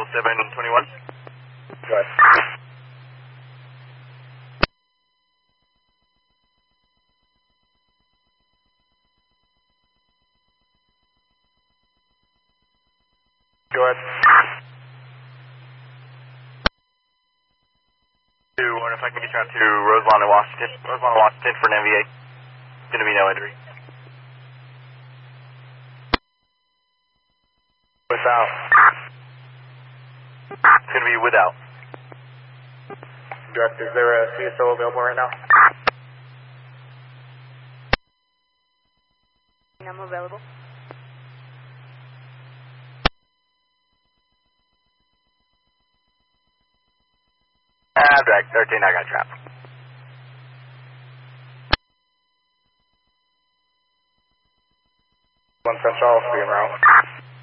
721. Go ahead. Go ahead. 2, if I can get you out to Roselawn and Washington. Roselawn and Washington for an NVA. Going to be no injury. Without. It's going to be without. Direct, is there a CSO available right now? I'm available. Direct 13, I got trapped. One Central, be en route.